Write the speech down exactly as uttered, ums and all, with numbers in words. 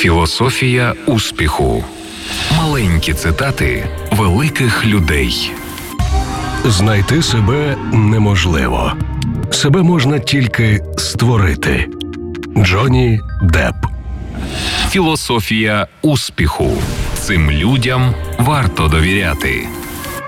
Філософія успіху. Маленькі цитати великих людей. Знайти себе неможливо. Себе можна тільки створити. Джонні Депп. Філософія успіху. Цим людям варто довіряти.